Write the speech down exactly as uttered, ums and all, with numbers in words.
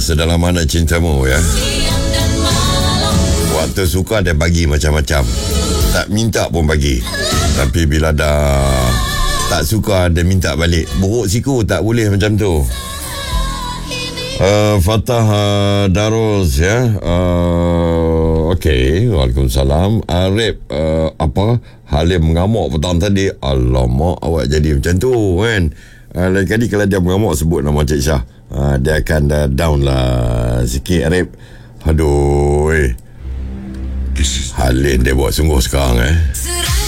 sedalam mana cintamu ya. Waktu suka dia bagi macam-macam, tak minta pun bagi. Tapi bila dah tak suka dia minta balik. Buruk siku tak boleh macam tu. Uh, Fatah uh, Darus ya. Uh, Okey, Waalaikumsalam. Arif uh, apa Halim mengamuk petang tadi. Alamak, awak jadi macam tu kan. Uh, lain kali kalau dia mengamuk sebut nama Cik Syah. Uh, dia akan uh, down lah sikit Arif. Aduh eh. Halim dia buat sungguh sekarang eh.